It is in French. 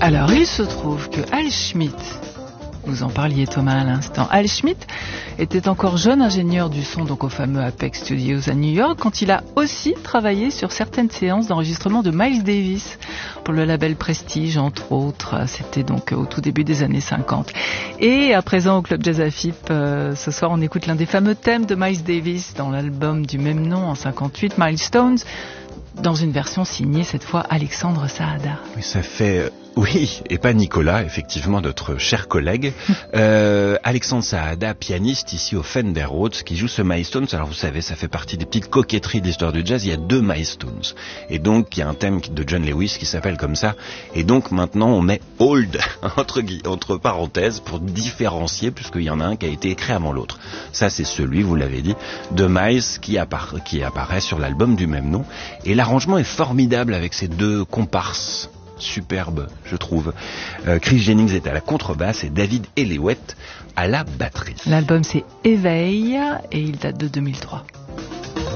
Alors, il se trouve que Al Schmitt, vous en parliez Thomas à l'instant, Al Schmitt était encore jeune ingénieur du son, donc au fameux Apex Studios à New York, quand il a aussi travaillé sur certaines séances d'enregistrement de Miles Davis pour le label Prestige, entre autres. C'était donc au tout début des années 50. Et à présent au Club Jazz Afip, ce soir on écoute l'un des fameux thèmes de Miles Davis dans l'album du même nom en 58, Milestones, dans une version signée cette fois Alexandre Saada. Oui, ça fait... Oui, et pas Nicolas, effectivement, notre cher collègue. Alexandre Saada, pianiste ici au Fender Rhodes, qui joue ce Milestones. Alors vous savez, ça fait partie des petites coquetteries de l'histoire du jazz. Il y a 2 Milestones. Et donc, il y a un thème de John Lewis qui s'appelle comme ça. Et donc, maintenant, on met Old, entre parenthèses, pour différencier, puisqu'il y en a un qui a été écrit avant l'autre. Ça, c'est celui, vous l'avez dit, de Miles qui apparaît sur l'album du même nom. Et l'arrangement est formidable avec ces 2 comparses. Superbe, je trouve. Chris Jennings est à la contrebasse et David Ellewett à la batterie. L'album c'est Éveil et il date de 2003.